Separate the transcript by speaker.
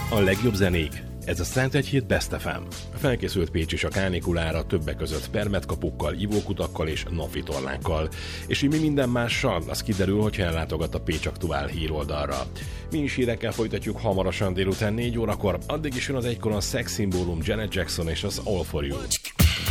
Speaker 1: A legjobb zenék. Ez a Szentegyhíd Best FM. Felkészült Pécs is a kánikulára, többek között permetkapukkal, ivókutakkal és nafitorlákkal. És mi minden mással, az kiderül, hogyha ellátogat a Pécs Aktuál híroldalra. Mi is hírekkel folytatjuk hamarosan délután 4 órakor, addig is jön az egykor a szexszimbólum Janet Jackson és az All For You.